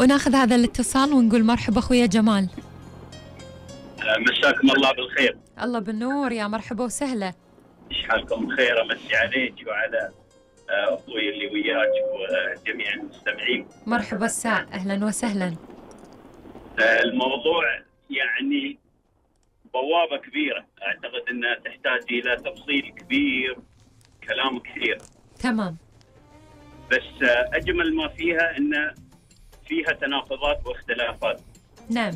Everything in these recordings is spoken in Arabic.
وناخذ هذا الاتصال ونقول مرحبا أخويا جمال. مساكم الله بالخير. الله بالنور، يا مرحبا وسهلا. ايش حالكم؟ بخير. امسي عليك وعلى اخوي اللي وياك وجميع المستمعين. مرحبا الساعة، أهلا وسهلا. الموضوع يعني بوابة كبيرة، أعتقد أنها تحتاج إلى تفصيل كبير، كلام كثير. تمام. بس أجمل ما فيها أن فيها تناقضات واختلافات. نعم.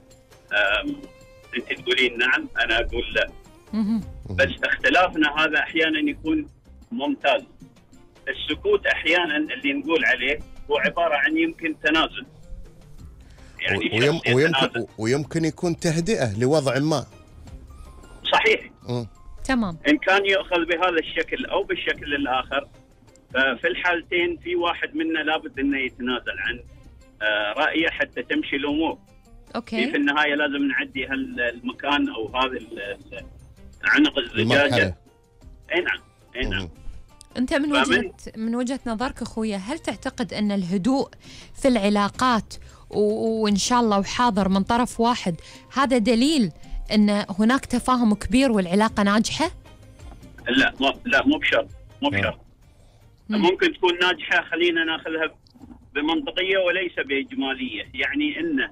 أنت تقولين نعم، أنا أقول لا. بس اختلافنا هذا أحيانا يكون ممتاز. السكوت أحيانا اللي نقول عليه هو عبارة عن يمكن تنازل. يعني ويمكن يكون تهدئة لوضع ما. صحيح. تمام. إن كان يؤخذ بهذا الشكل أو بالشكل الآخر، ففي الحالتين في واحد منا لابد أنه يتنازل عن رأيه حتى تمشي الأمور. أوكي. في النهاية لازم نعدي هالمكان أو هذا عنق الزجاجة. أي نعم، أي نعم. أنت من وجهة نظرك أخويا، هل تعتقد أن الهدوء في العلاقات وإن شاء الله وحاضر من طرف واحد هذا دليل أن هناك تفاهم كبير والعلاقة ناجحة؟ لا مو بشرط. ممكن تكون ناجحة، خلينا ناخذها بمنطقية وليس بإجمالية. يعني إن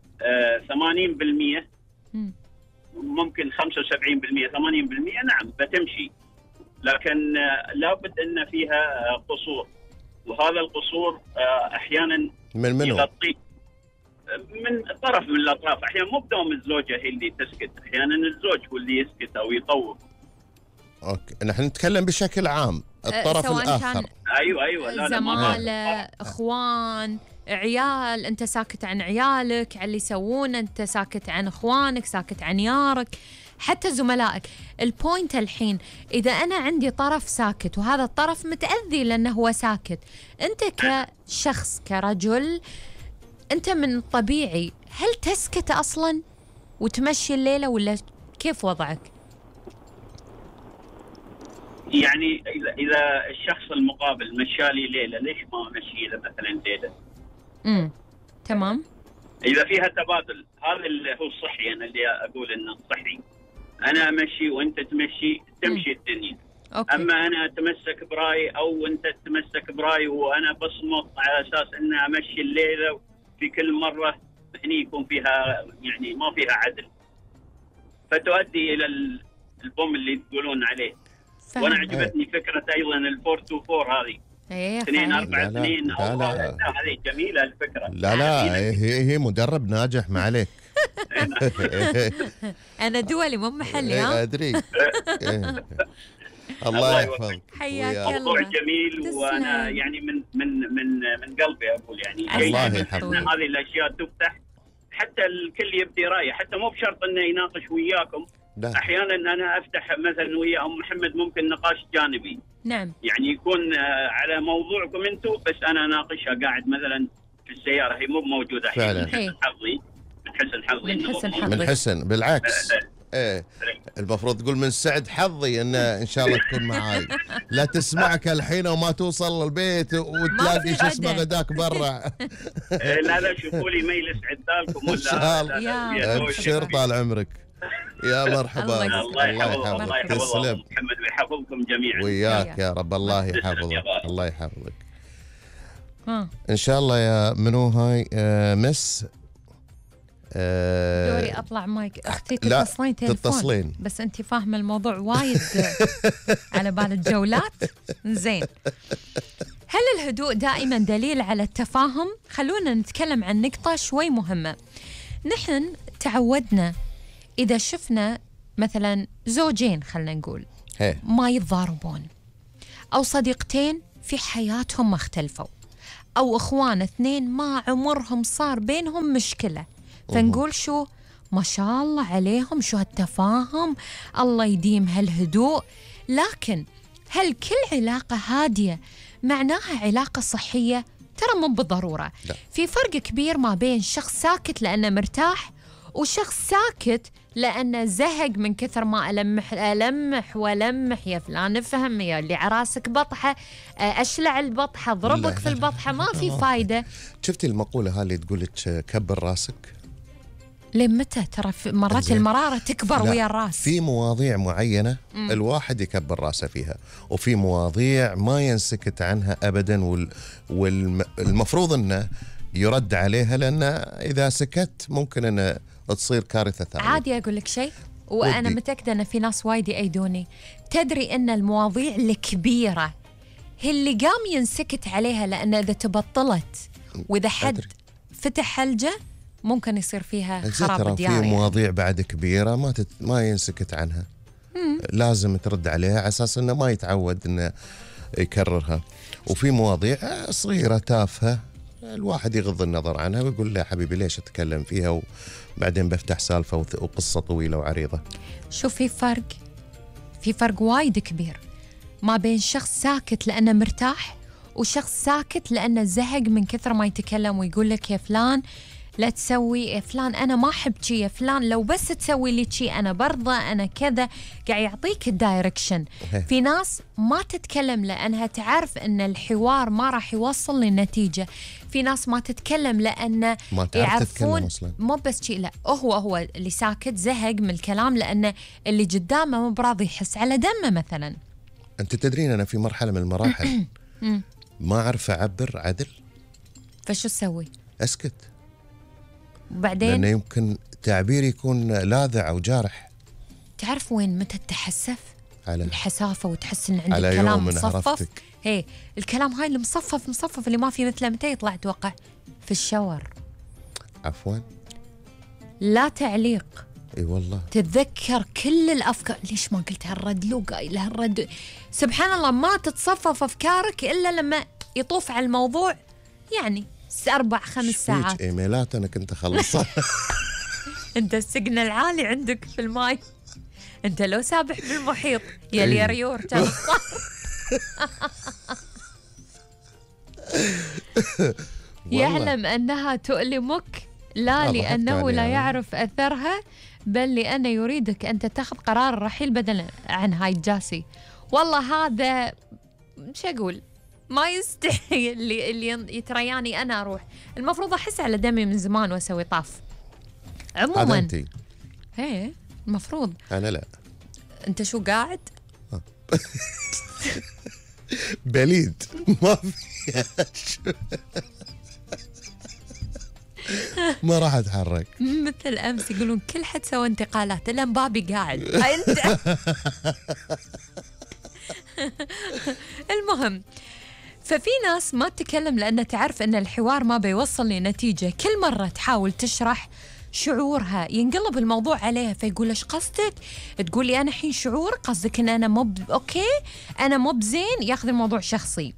80% ممكن 75% 80% نعم بتمشي، لكن لابد أن فيها قصور، وهذا القصور أحيانا من يغطي من طرف من الأطراف. أحيانا مو بدوم الزوجة هي اللي تسكت، أحيانا الزوج هو اللي يسكت أو يطور. أوكي، نحن نتكلم بشكل عام الطرف الآخر. أيوة زمالة، إخوان، عيال، أنت ساكت عن عيالك، على اللي يسوونه، أنت ساكت عن إخوانك، ساكت عن يارك، حتى زملائك. البوينت الحين إذا أنا عندي طرف ساكت وهذا الطرف متأذي لأنه هو ساكت، أنت كشخص كرجل أنت من الطبيعي هل تسكت أصلاً وتمشي الليلة ولا كيف وضعك؟ يعني إذا الشخص المقابل مشالي ليلة، ليش ما أمشي له مثلاً ليلة؟ تمام. إذا فيها تبادل، هذا اللي هو الصحي. أنا اللي أقول إنه صحي، أنا أمشي وأنت تمشي الدنيا. أوكي. أما أنا أتمسك برأي أو أنت تتمسك برأي وأنا بصمت على أساس إن أمشي الليلة في كل مرة، هني يكون فيها يعني ما فيها عدل، فتؤدي إلى البوم اللي تقولون عليه. وأنا عجبتني فكرة أيضا 4-2-4 هذه. 2-4-2 هذه جميلة الفكرة. لا هي مدرب ناجح ما عليك. أنا دولي مو محلي. أدري. الله يحفظك. حياك الله. موضوع جميل. وأنا يعني من قلبي أقول يعني الله يحفظك. هذه الأشياء تفتح حتى الكل يبدي رأيه، حتى مو بشرط إنه يناقش وياكم. أحيانا أنا أفتح مثلا ويا أم محمد ممكن نقاش جانبي. نعم. يعني يكون على موضوعكم أنتم، بس أنا ناقشها قاعد مثلا في السيارة، هي مو موجودة فعلا. من حسن حظي. من حسن بالعكس. ايه المفروض تقول من سعد حظي ان شاء الله تكون معاي، لا تسمعك الحين وما توصل البيت وتلاقي شو اسمه غداك برا. لا شوفوا لي ميل يسعد بالكم ان شاء الله. ابشر طال عمرك. يا مرحبا. الله يحفظك. تسلم محمد ويحفظكم جميعا. وياك يا رب. الله يحفظك. الله يحفظك. ان شاء الله. يا منو هاي مس دوري اطلع مايك اختي. تتصلين تلفون بس انت فاهمه الموضوع وايد على بال الجولات. زين، هل الهدوء دائما دليل على التفاهم؟ خلونا نتكلم عن نقطه شوي مهمه. نحن تعودنا اذا شفنا مثلا زوجين خلنا نقول ما يتضاربون، او صديقتين في حياتهم ما اختلفوا، او اخوان 2 ما عمرهم صار بينهم مشكله، فنقول شو ما شاء الله عليهم، شو هالتفاهم، الله يديم هالهدوء. لكن هل كل علاقة هادية معناها علاقة صحية؟ ترى مو بالضرورة. في فرق كبير ما بين شخص ساكت لأنه مرتاح وشخص ساكت لأنه زهق من كثر ما ألمح ولمح، يا فلان افهم، يا اللي عراسك بطحة، أشلع البطحة، أضربك في البطحة، ما في فايدة. شفتي المقولة هاللي تقولك كبر راسك؟ لين متى؟ ترى مرات المرارة تكبر ويا الراس. في مواضيع معينة الواحد يكبر راسه فيها، وفي مواضيع ما ينسكت عنها أبدا، والمفروض أنه يرد عليها، لأن إذا سكت ممكن أن تصير كارثة ثانية. عادي أقول لك شيء، وأنا متأكدة أن في ناس وايد يأيدوني. تدري أن المواضيع الكبيرة هي اللي قام ينسكت عليها، لأن إذا تبطلت وإذا حد فتح حلجة ممكن يصير فيها خراب ديار. في مواضيع بعد كبيرة ما ينسكت عنها، لازم ترد عليها على أساس أنه ما يتعود أنه يكررها. وفي مواضيع صغيرة تافهة الواحد يغض النظر عنها ويقول له يا حبيبي ليش أتكلم فيها، وبعدين بفتح سالفة وقصة طويلة وعريضة. شوف، في فرق وايد كبير ما بين شخص ساكت لأنه مرتاح، وشخص ساكت لأنه زهق من كثر ما يتكلم ويقول لك يا فلان لا تسوي، يا فلان أنا ما أحب شي، يا فلان لو بس تسوي لي شي أنا برضى، أنا كذا، قاعد يعطيك الدايركشن. في ناس ما تتكلم لأنها تعرف أن الحوار ما راح يوصل للنتيجة. في ناس ما تتكلم لأن يعرفون مو بس شي، لا هو اللي ساكت زهق من الكلام لأن اللي قدامه مو براضي يحس على دمه مثلا. أنت تدرين أنا في مرحلة من المراحل ما أعرف أعبر عدل، فشو تسوي؟ أسكت. وبعدين لأنه يمكن تعبيري يكون لاذع أو جارح. تعرف وين متى تتحسف؟ على الحسافة، وتحس إن عندك كلام مصفف. هي الكلام هاي المصفف اللي ما في مثله متى يطلع توقع؟ في الشاور. عفوا، لا تعليق. اي والله تتذكر كل الأفكار. ليش ما قلت هالرد؟ لو قايل هالرد. سبحان الله ما تتصفف أفكارك إلا لما يطوف على الموضوع يعني 4-5 ساعات. ايميلات انا كنت اخلصها. انت السجن العالي عندك في الماي، انت لو سابح بالمحيط يا اليريور يعلم انها تؤلمك، لا لانه لا يعرف اثرها، بل لانه يريدك ان تتخذ قرار الرحيل بدلا عن هاي الجاسي. والله هذا مش اقول، ما يستحي اللي يترياني أنا أروح. المفروض أحس على دمي من زمان وأسوي طاف. عموما هذا أنتي. إيه المفروض. أنا لا. أنت شو قاعد؟ بليد ما في ما راح أتحرك. مثل أمس يقولون كل حد سوى انتقالات إلا مبابي قاعد. أنت المهم، ففي ناس ما تتكلم لأنها تعرف أن الحوار ما بيوصل لنتيجة. كل مرة تحاول تشرح شعورها ينقلب الموضوع عليها، فيقول إيش قصدك؟ تقول لي أنا حين شعور قصدك أن أنا مو أوكي، أنا مو بزين، ياخذ الموضوع شخصي.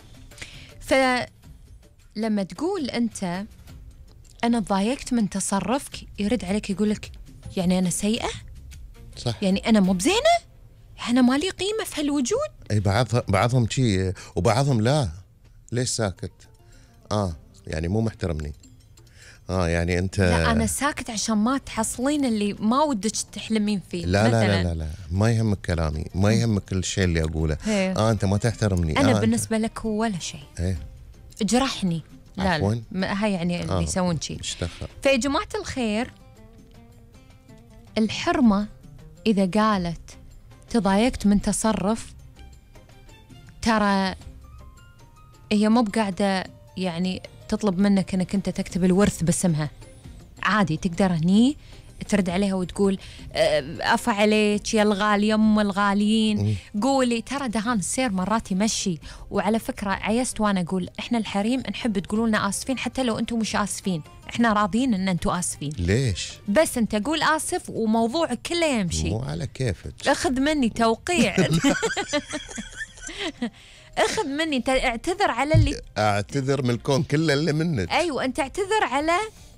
فلما تقول أنت أنا تضايقت من تصرفك، يرد عليك يقول لك يعني أنا سيئة؟ صح. يعني أنا مو بزينة؟ أنا ما لي قيمة في هالوجود؟ أي بعضهم شيء وبعضهم لا. ليش ساكت؟ يعني مو محترمني. يعني أنت لا أنا ساكت عشان ما تحصلين اللي ما ودك تحلمين فيه. لا مثلاً. لا لا لا ما يهمك كلامي، ما يهمك الشيء اللي أقوله. أنت ما تحترمني. أنا بالنسبة لك هو ولا شيء. جرحني. لا هاي يعني اللي يسوون شيء. فيا جماعة الخير، الحرمة إذا قالت تضايقت من تصرف، ترى هي مو بقاعدة يعني تطلب منك انك انت تكتب الورث باسمها. عادي تقدر هني ترد عليها وتقول أفا عليك يا الغالي يم الغاليين. قولي ترى دهان السير مرات يمشي. وعلى فكرة عيست وانا اقول احنا الحريم نحب تقولوا لنا آسفين حتى لو انتم مش آسفين، احنا راضيين ان انتم آسفين. ليش؟ بس انت قول آسف وموضوعك كله يمشي. مو على كيفك. اخذ مني توقيع. اخذ مني، انت اعتذر على اللي اعتذر من الكون كله اللي منك. ايوه انت اعتذر على